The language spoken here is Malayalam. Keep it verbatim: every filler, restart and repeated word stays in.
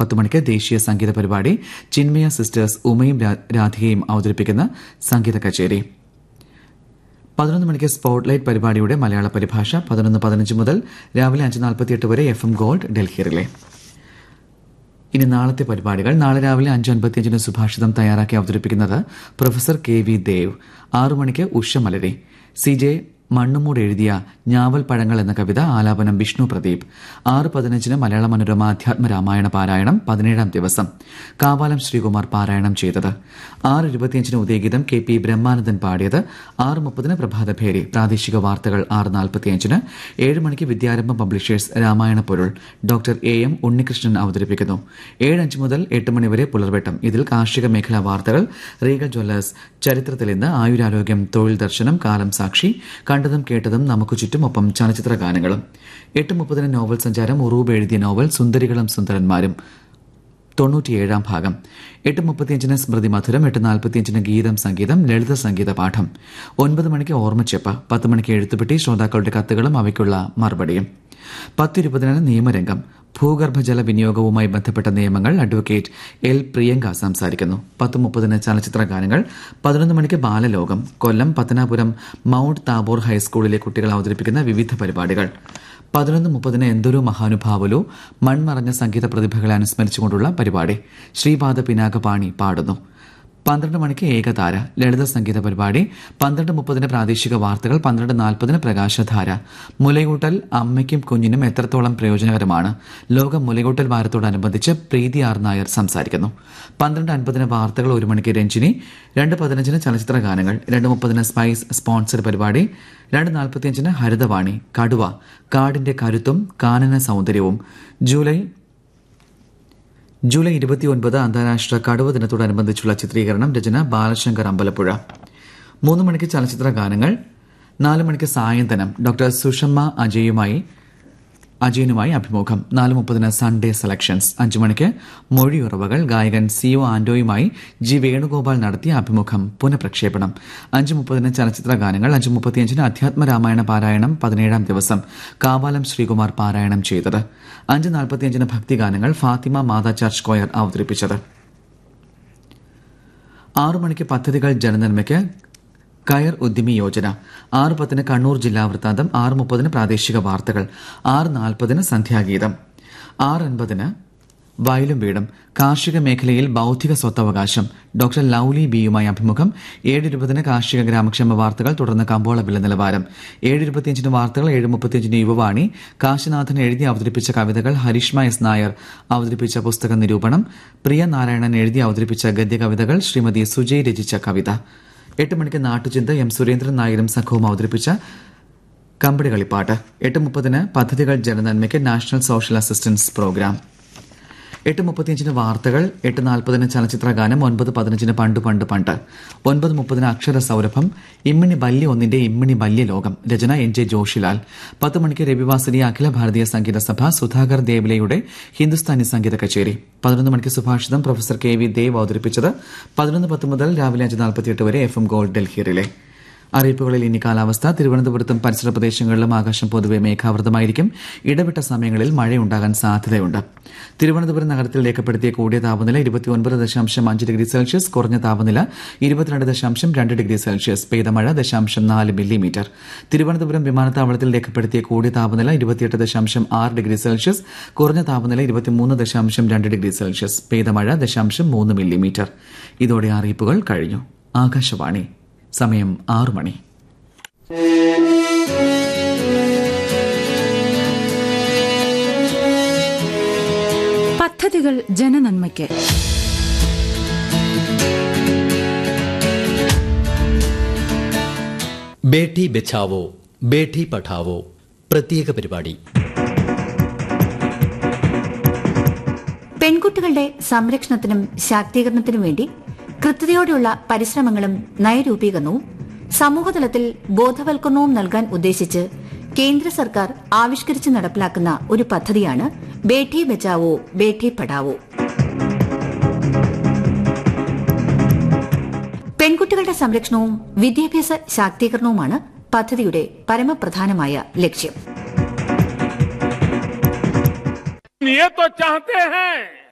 പത്ത് മണിക്ക് ദേശീയ സംഗീത പരിപാടി ചിന്മയ സിസ്റ്റേഴ്സ് ഉമയും രാധികയും അവതരിപ്പിക്കുന്ന സംഗീത കച്ചേരി. പതിനൊന്ന് മണിക്ക് സ്പോട്ട്ലൈറ്റ് പരിപാടിയുടെ മലയാള പരിഭാഷ പതിനൊന്ന് പതിനഞ്ച് മുതൽ രാവിലെ അഞ്ച് നാൽപ്പത്തിയെട്ട് വരെ F M gold Delhi relay. ഇനി നാളത്തെ പരിപാടികൾ. നാളെ രാവിലെ അഞ്ച് അൻപത്തിയഞ്ചിന് സുഭാഷിതം തയ്യാറാക്കി അവതരിപ്പിക്കുന്നത് പ്രൊഫസർ കെ വി ദേവ്. ആറു മണിക്ക് ഉഷമലരി. സി ജെ മണ്ണുമൂട് എഴുതിയ ഞാവൽ പഴങ്ങൾ എന്ന കവിത ആലാപനം വിഷ്ണു പ്രദീപ്. ആറ് പതിനഞ്ചിന് മലയാള മനോരമ അധ്യാത്മ രാമായണ പാരായണം പതിനേഴാം ദിവസം കാവാലം ശ്രീകുമാർ പാരായണം ചെയ്തത്. ആറ് ഇരുപത്തിയഞ്ചിന് ഉദയഗീതം കെ പി ബ്രഹ്മാനന്ദൻ പാടിയത്. ആറ് മുപ്പതിന് പ്രഭാതഭേരി. പ്രാദേശിക വാർത്തകൾ ആറ് നാൽപ്പത്തിയഞ്ചിന്. ഏഴ് മണിക്ക് വിദ്യാരംഭം പബ്ലിഷേഴ്സ് രാമായണ പൊരുൾ ഡോക്ടർ എ എം ഉണ്ണികൃഷ്ണൻ അവതരിപ്പിക്കുന്നു. ഏഴ് അഞ്ച് മുതൽ എട്ട് മണിവരെ പുലർവെട്ടം. ഇതിൽ കാർഷിക മേഖലാ വാർത്തകൾ, റീഗൽ ജ്വല്ലേഴ്സ്, ചരിത്രത്തിൽ ഇന്ന്, ആയുരാരോഗ്യം, തൊഴിൽ ദർശനം, കാലം സാക്ഷി, കണ്ടതും കേട്ടതും നമുക്ക് ചുറ്റും, ഒപ്പം ചലച്ചിത്ര ഗാനങ്ങളും. എട്ട് മുപ്പതിന് നോവൽ സഞ്ചാരം. ഉറൂബ് എഴുതിയ നോവൽ സുന്ദരികളും സുന്ദരന്മാരും തൊണ്ണൂറ്റിയേഴാം ഭാഗം. എട്ട് മുപ്പത്തിയഞ്ചിന് സ്മൃതി മധുരം. എട്ട് നാൽപ്പത്തിയഞ്ചിന് ഗീതം സംഗീതം, ലളിത സംഗീത പാഠം. ഒൻപത് മണിക്ക് ഓർമ്മച്ചെപ്പ്. പത്ത് മണിക്ക് എഴുത്തുപെട്ടി, ശ്രോതാക്കളുടെ കത്തുകളും അവയ്ക്കുള്ള മറുപടിയും. പത്തിരുപതിന് നിയമരംഗം. ഭൂഗർഭജല വിനിയോഗവുമായി ബന്ധപ്പെട്ട നിയമങ്ങൾ അഡ്വക്കേറ്റ് എൽ പ്രിയങ്ക സംസാരിക്കുന്നു. പത്ത് മുപ്പതിന് ചലച്ചിത്ര ഗാനങ്ങൾ. പതിനൊന്ന് മണിക്ക് ബാലലോകം. കൊല്ലം പത്തനാപുരം മൌണ്ട് താബോർ ഹൈസ്കൂളിലെ കുട്ടികൾ അവതരിപ്പിക്കുന്ന വിവിധ പരിപാടികൾ. പതിനൊന്ന് മുപ്പതിന് എന്തൊരു മഹാനുഭാവലു, മൺമറഞ്ഞ സംഗീത പ്രതിഭകളെ അനുസ്മരിച്ചുകൊണ്ടുള്ള പരിപാടി. ശ്രീപാദ പിനാകപാണി പാടുന്നു. പന്ത്രണ്ട് മണിക്ക് ഏകതാര ലളിത സംഗീത പരിപാടി. പന്ത്രണ്ട് മുപ്പതിന് പ്രാദേശിക വാർത്തകൾ. പന്ത്രണ്ട് നാൽപ്പതിന് പ്രകാശധാര. മുലയൂട്ടൽ അമ്മയ്ക്കും കുഞ്ഞിനും എത്രത്തോളം പ്രയോജനകരമാണ്, ലോക മുലയൂട്ടൽ വാരത്തോടനുബന്ധിച്ച് പ്രീതി ആർ നായർ സംസാരിക്കുന്നു. പന്ത്രണ്ട് അൻപതിന് വാർത്തകൾ. ഒരു മണിക്ക് രഞ്ജിനി. രണ്ട് പതിനഞ്ചിന് ചലച്ചിത്ര ഗാനങ്ങൾ. രണ്ട് മുപ്പതിന് സ്പൈസ് സ്പോൺസർ പരിപാടി. രണ്ട് നാൽപ്പത്തിയഞ്ചിന് ഹരിതവാണി. കടുവ, കാടിന്റെ കരുത്തും കാനന സൗന്ദര്യവും. ജൂലൈ ജൂലൈ ഇരുപത്തിയൊൻപത് അന്താരാഷ്ട്ര കടുവ ദിനത്തോടനുബന്ധിച്ചുള്ള ചിത്രീകരണം. രചന ബാലശങ്കർ അമ്പലപ്പുഴ. മൂന്ന് മണിക്ക് ചലച്ചിത്ര ഗാനങ്ങൾ. നാല് മണിക്ക് സായന്തനം. ഡോക്ടർ സുഷമ്മ അജയുമായി അജയനുമായി അഭിമുഖം. നാല് മുപ്പതിന് സൺഡേ സെലക്ഷൻസ്. അഞ്ചു മണിക്ക് മൊഴിയുറവകൾ. ഗായകൻ സി ഒ ആന്റോയുമായി ജി വേണുഗോപാൽ നടത്തിയ അഭിമുഖം പുനഃപ്രക്ഷേപണം. അഞ്ച് മുപ്പതിന് ചലച്ചിത്ര ഗാനങ്ങൾ. അഞ്ച് മുപ്പത്തിയഞ്ചിന് അധ്യാത്മ രാമായണ പാരായണം പതിനേഴാം ദിവസം കാവാലം ശ്രീകുമാർ പാരായണം ചെയ്തത്. അഞ്ച് നാൽപ്പത്തിയഞ്ചിന് ഭക്തിഗാനങ്ങൾ. ഫാത്തിമ മാതാ ചർച്ച് കൊയർ അവതരിപ്പിച്ചത്. ആറു മണിക്ക് പദ്ധതികൾ ജനനന്മയ്ക്ക് കയർ ഉദ്യമി യോജന. ആറ് പത്തിന് കണ്ണൂർ ജില്ലാ വൃത്താന്തം. ആറ് മുപ്പതിന് പ്രാദേശിക വാർത്തകൾ. ആറ് നാൽപ്പതിന് സന്ധ്യാഗീതം. ആറ് അൻപതിന് വയലും വീടും. കാർഷിക മേഖലയിൽ ബൌദ്ധിക സ്വത്തവകാശം. ഡോക്ടർ ലൌലി ബിയുമായി അഭിമുഖം. ഏഴ് ഇരുപതിന് കാർഷിക ഗ്രാമക്ഷേമ വാർത്തകൾ. തുടർന്ന് കമ്പോള വില നിലവാരം. ഏഴ് ഇരുപത്തിയഞ്ചിന് വാർത്തകൾ. ഏഴ് മുപ്പത്തിയഞ്ചിന് യുവവാണി. കാശിനാഥൻ എഴുതി അവതരിപ്പിച്ച കവിതകൾ. ഹരിഷ്മ എസ് നായർ അവതരിപ്പിച്ച പുസ്തക നിരൂപണം. പ്രിയ നാരായണൻ എഴുതി അവതരിപ്പിച്ച ഗദ്യകവിതകൾ. ശ്രീമതി സുജയ് രചിച്ച കവിത. എട്ട് മണിക്ക് നാട്ടുചിന്ത. എം സുരേന്ദ്രൻ നായരും സംഘവും അവതരിപ്പിച്ച കമ്പടി കളിപ്പാട്ട്. എട്ട് മുപ്പതിന് പദ്ധതികൾ ജനനന്മയ്ക്ക് നാഷണൽ സോഷ്യൽ അസിസ്റ്റൻസ് പ്രോഗ്രാം. എട്ട് മുപ്പത്തിയഞ്ചിന് വാർത്തകൾ. എട്ട് നാൽപ്പതിന് ചലച്ചിത്ര ഗാനം. ഒൻപത് പതിനഞ്ചിന് പണ്ട് പണ്ട് പണ്ട്. ഒൻപത് മുപ്പതിന് അക്ഷര സൗരഭം. ഇമ്മിണി ബല്യ ഒന്നിന്റെ ഇമ്മിണി ബല്യ ലോകം. രചന എൻ ജെ ജോഷിലാൽ. പത്ത് മണിക്ക് രവിവാസരി അഖില ഭാരതീയ സംഗീത സഭ സുധാകർ ദേവ്ലയുടെ ഹിന്ദുസ്ഥാനി സംഗീത കച്ചേരി. പതിനൊന്ന് മണിക്ക് സുഭാഷിതം പ്രൊഫസർ കെ വി ദേവ് അവതരിപ്പിച്ചത്. പതിനൊന്ന് പത്ത് മുതൽ രാവിലെ അഞ്ച് നാൽപ്പത്തിയെട്ട് വരെ F M gold Delhi relay. അറിയിപ്പുകളിൽ ഇനി കാലാവസ്ഥ. തിരുവനന്തപുരത്തും പരിസര പ്രദേശങ്ങളിലും ആകാശം പൊതുവെ മേഘാവൃതമായിരിക്കും. ഇടവിട്ട സമയങ്ങളിൽ മഴയുണ്ടാകാൻ സാധ്യതയുണ്ട്. തിരുവനന്തപുരം നഗരത്തിൽ രേഖപ്പെടുത്തിയ കൂടിയ താപനില ഇരുപത്തിയൊൻപത് ദശാംശം അഞ്ച് ഡിഗ്രി സെൽഷ്യസ്. കുറഞ്ഞ താപനില ഇരുപത്തിരണ്ട് ദശാംശം രണ്ട് ഡിഗ്രി സെൽഷ്യസ്. പെയ്ത മഴ ദശാംശം നാല് മില്ലിമീറ്റർ. തിരുവനന്തപുരം വിമാനത്താവളത്തിൽ രേഖപ്പെടുത്തിയ കൂടിയ താപനില ഇരുപത്തിയെട്ട് ദശാംശം ആറ് ഡിഗ്രി സെൽഷ്യസ്. കുറഞ്ഞ താപനില ഇരുപത്തിമൂന്ന് ദശാംശം രണ്ട് ഡിഗ്രി സെൽഷ്യസ്. പെയ്ത മഴ ദശാംശം മൂന്ന് മില്ലിമീറ്റർ. ഇതോടെ അറിയിപ്പുകൾ കഴിഞ്ഞു. ആകാശവാണി. സമയം ആറു മണി. പദ്ധതികൾ ജനനന്മയ്ക്ക്. ബേഠി ബച്ചാവോ ബേഠി പഠാവോ പ്രത്യേക പരിപാടി. പെൺകുട്ടികളുടെ സംരക്ഷണത്തിനും ശാക്തീകരണത്തിനും വേണ്ടി കൃത്യതയോടെയുള്ള പരിശ്രമങ്ങളും നയരൂപീകരണവും സമൂഹതലത്തിൽ ബോധവൽക്കരണവും നൽകാൻ ഉദ്ദേശിച്ച് കേന്ദ്ര സർക്കാർ ആവിഷ്കരിച്ച് നടപ്പിലാക്കുന്ന ഒരു പദ്ധതിയാണ് ബേഠി ബച്ചാവോ ബേഠി പഠാവോ. പെൺകുട്ടികളുടെ സംരക്ഷണവും വിദ്യാഭ്യാസ ശാക്തീകരണവുമാണ് പദ്ധതിയുടെ പരമപ്രധാനമായ ലക്ഷ്യം. ये तो चाहते हैं